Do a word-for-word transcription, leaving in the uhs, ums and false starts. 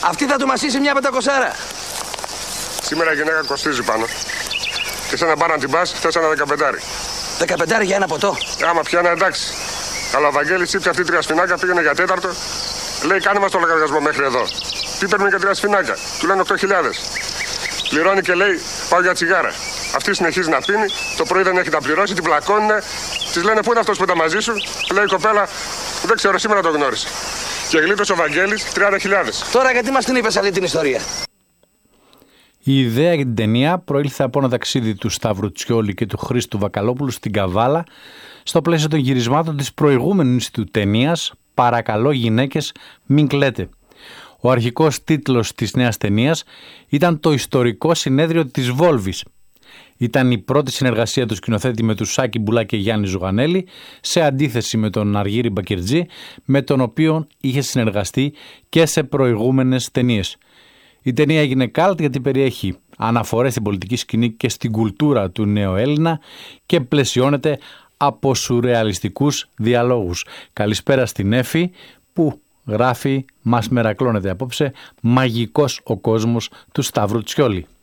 Αυτή θα του μασίσει μια πεντακοσάρα. Σήμερα η γυναίκα κοστίζει πάνω. Και σαν να πάνε να την πας, θες ένα δεκαπεντάρι. Δεκαπεντάρι για ένα ποτό. Άμα πιάνα, εντάξει. Αλλά ο Βαγγέλης ήπια αυτή τρία σφινάκια, πήγαινε για τέταρτο. Λέει, κάνε μας το λογαριασμό μέχρι εδώ. Τι παίρνουν για τρία σφινάκια. Του λένε οκτώ χιλιάδες. Πληρώνει και λέει, πάω για τσιγάρα. Αυτή συνεχίζει να πίνει, το πρωί δεν έχει να πληρώσει, την πλακώνουνε. Της λένε, πού είναι αυτός που ήταν μαζί σου. Λέει η κοπέλα, δεν ξέρω, σήμερα το γνώρισε. Και γλίτωσε ο Βαγγέλης τριάντα χιλιάδες. Τώρα γιατί μας την είπες αυτή την ιστορία? Η ιδέα για την ταινία προήλθε από ένα ταξίδι του Σταύρου Τσιόλη και του Χρήστου Βακαλόπουλου στην Καβάλα, στο πλαίσιο των γυρισμάτων της προηγούμενης του ταινίας «Παρακαλώ γυναίκες, μην κλαίτε». Ο αρχικός τίτλος της νέας ταινίας ήταν «Το ιστορικό συνέδριο της Βόλβης». Ήταν η πρώτη συνεργασία του σκηνοθέτη με τους Σάκη Μπουλά και Γιάννη Ζουγανέλη, σε αντίθεση με τον Αργύρη Μπακερτζή, με τον οποίο είχε συνεργαστεί και σε προηγούμενες ταινίες. Η ταινία έγινε cult γιατί περιέχει αναφορές στην πολιτική σκηνή και στην κουλτούρα του νέου Έλληνα και πλαισιώνεται από σουρεαλιστικούς διαλόγους. Καλησπέρα στην Έφη που γράφει «Μας μερακλώνεται απόψε, μαγικός ο κόσμος του Σταύρου Τσιόλη».